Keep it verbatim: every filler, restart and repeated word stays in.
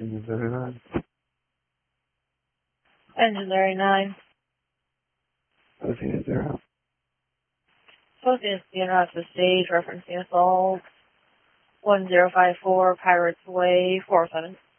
Engine thirty-nine. Engine thirty-nine. Associated zero. Associated zero at the stage, referencing assault. one zero five four, Pirates Way, four seven.